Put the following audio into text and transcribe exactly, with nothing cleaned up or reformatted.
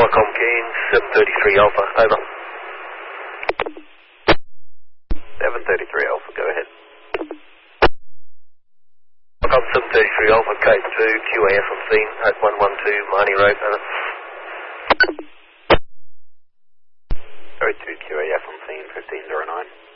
Qualcomm Cairns, seven thirty-three Alpha, over. seven thirty-three Alpha, go ahead. Qualcomm seven thirty-three Alpha, K two, Q A F on scene, at one one two Marnie Road, over. Road two Q A F on scene, fifteen oh nine.